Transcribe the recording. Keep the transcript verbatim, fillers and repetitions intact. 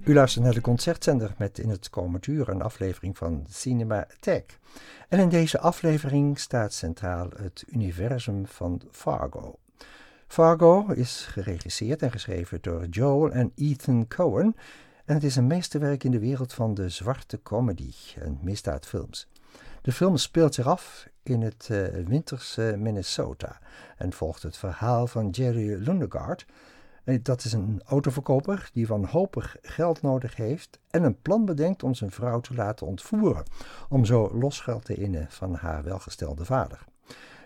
U luistert naar de Concertzender met in het komend uur een aflevering van Cinematheek. En in deze aflevering staat centraal het universum van Fargo. Fargo is geregisseerd en geschreven door Joel en Ethan Coen en het is een meesterwerk in de wereld van de zwarte comedy en misdaadfilms. De film speelt zich af in het uh, winterse Minnesota en volgt het verhaal van Jerry Lundegaard. Dat is een autoverkoper die wanhopig geld nodig heeft en een plan bedenkt om zijn vrouw te laten ontvoeren, om zo losgeld te innen van haar welgestelde vader.